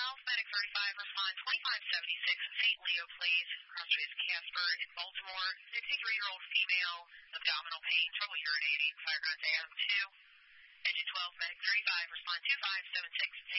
Medic 35, respond 2576, St. Leo, please. Cross Trace Casper in Baltimore. 63-year-old female, abdominal pain, trouble urinating, fire ground AM 2. Engine 12, Medic 35, respond 2576, St.